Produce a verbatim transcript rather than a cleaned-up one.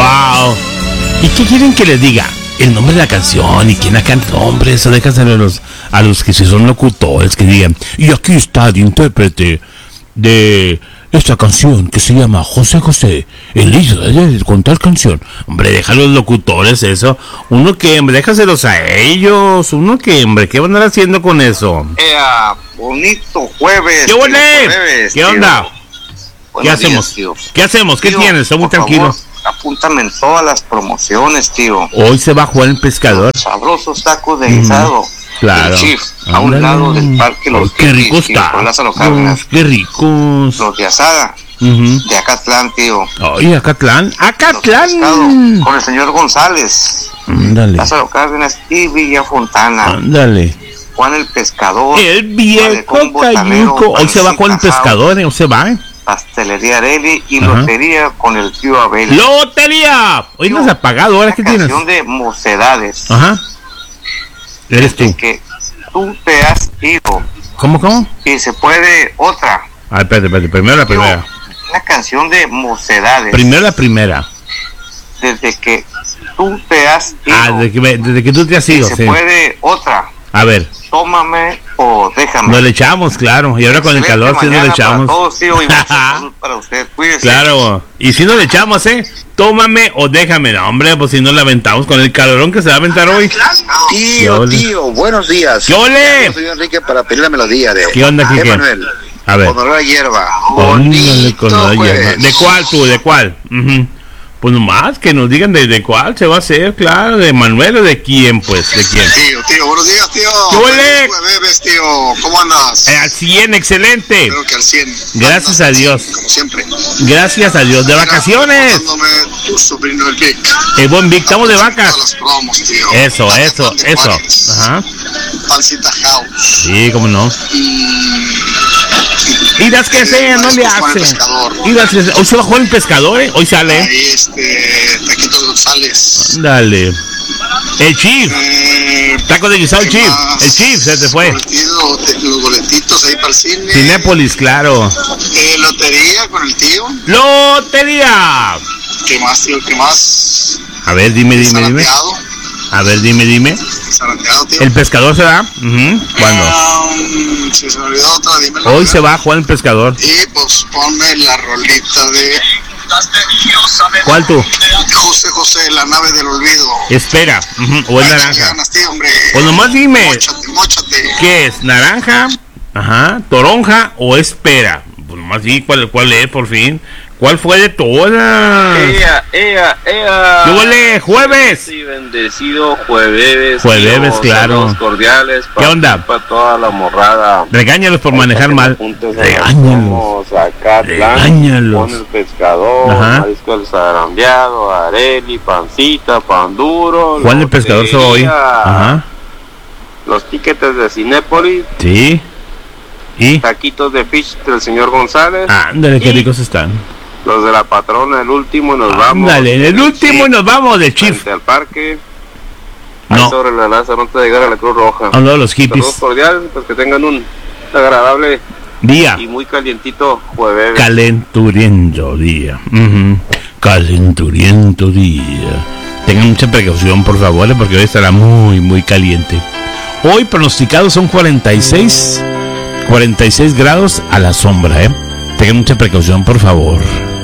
Wow. ¿Y qué quieren que les diga? El nombre de la canción y quién la canta. Hombre, eso déjaselo a los, a los que si son locutores que digan. Y aquí está el intérprete de esta canción que se llama José José, el hijo de con tal canción. Hombre, deja a los locutores eso. Uno que, hombre, déjaselos a ellos. Uno que, hombre, ¿qué van a andar haciendo con eso? Ea, bonito jueves. ¿Qué jueves? ¿Qué onda? ¿Qué hacemos? Días, ¿Qué hacemos? ¿Qué tío, tienes? Estoy muy tranquilo. Apúntame en todas las promociones, tío. Hoy se va a jugar el pescador. Sabrosos tacos de guisado. Mm, claro. El Chief, a un lado del parque Los oh, qué rico Piquis, está. por Lázaro Cárdenas. Qué ricos. Los de asada. Uh-huh. De Acatlán, tío. Oye, Acatlán. Acatlán. Pescado, con el señor González. Ándale. Lázaro Cárdenas y Villa Fontana. Ándale. Juan el Pescador. El viejo Cayuco. Hoy se va Juan el Pescador, ¿eh? ¿O se va? ¿eh? Pastelería Areli y Ajá. lotería con el tío Abel. ¡Lotería! Hoy no has apagado, ¿ahora qué tienes? Canción de Mocedades. Ajá. Eres tú. Que tú te has ido. ¿Cómo, cómo? Y se puede otra. Ah, espérate, espérate. Primero la primera. Una canción de Mocedades. Primero la primera. Desde que tú te has ido. Ah, desde que, desde que tú te has ido, y se sí. puede otra. A ver. Tómame o déjame. Nos le echamos, claro. Y ahora con el calor sí nos le echamos. Para todos, tío, y mucha salud para usted. Cuídese. Claro. Y si nos le echamos, ¿eh? Tómame o déjame. No, hombre, pues si nos la aventamos con el calorón que se va a aventar hoy. Tío, tío, buenos días. ¿Qué ole? Yo soy Enrique para pedir la melodía de... ¿Qué onda, Kike? Emanuel. A ver. Con olor a hierba. Óndale, con olor a Bonito, hierba. pues. ¿De cuál tú? ¿De cuál? Uh-huh. Pues nomás que nos digan de, de cuál se va a hacer, claro. ¿De Manuel o de quién, pues? ¿De quién? Tío, tío, buenos días, tío. ¿Qué huele? Bebes, tío. ¿Cómo andas? Eh, al cien, excelente. Espero que al cien. Gracias a Dios. Como siempre. Gracias a Dios. ¿De vacaciones? Dándome tu sobrino el Vic. El buen Vic, estamos de vacas. Todas las promos, tío. Eso, eso, De eso. Juárez. Ajá. Pancita House. Sí, cómo no. Y... Y las que sean, no le hacen. Y las que hoy se va a jugar el pescador, ¿eh? Hoy sale. Ahí, este... Taquitos González. Dale. El Chief. Eh, Taco de guisado el ¿qué Chief. más? El Chief se te fue. Boletido, te- los boletitos ahí para el cine. Cinépolis, claro. Eh, lotería con el tío. ¡Lotería! ¿Qué más, tío? ¿Qué más? A ver, dime, dime, dime. Zarateado. A ver, dime, dime. Zarateado, tío. ¿El pescador se da? Uh-huh. ¿Cuándo? Um, si se me olvidó otra, dímelo. Hoy se va a jugar el pescador. Y pues ponme la rolita de ¿Cuál tú? José José, la nave del olvido. Espera. Uh-huh. O es Ay, naranja. ganas, tío, hombre. Pues nomás dime. Móchate, móchate. ¿Qué es? ¿Naranja? Ajá. ¿Toronja o espera? Pues nomás sí, ¿cuál, cuál es, por fin? ¿Cuál fue de todas? Ea, ea, ea. ¿Qué huele? ¡Jueves! Sí, bendecido jueves. Jueves, tío, claro. saludos cordiales. ¿Qué onda? Para toda la morrada. Regáñalos por manejar mal. Regáñalos. Acá, Regáñalos. Con el pescador, Ajá. marisco el zarandeado, areli, pancita, pan duro. Juan el pescador se va hoy. Ajá. Los tiquetes de Cinépolis. Sí. ¿Y? Taquitos de fish del señor González. Ándale, qué y ricos están. Los de la patrona, el último, y nos vamos. Ándale, en el último y nos vamos de Chief. Frente al parque. Ahí No. sobre la Lázaro, antes de llegar a la Cruz Roja. A uno de los hippies. Saludos cordiales, pues que tengan un agradable Día. y muy calientito jueves. Calenturiento día. Uh-huh. Calenturiento día. Tengan mucha precaución, por favor, porque hoy estará muy, muy caliente. Hoy pronosticados son cuarenta y seis, cuarenta y seis grados a la sombra, ¿eh? Tengan mucha precaución, por favor.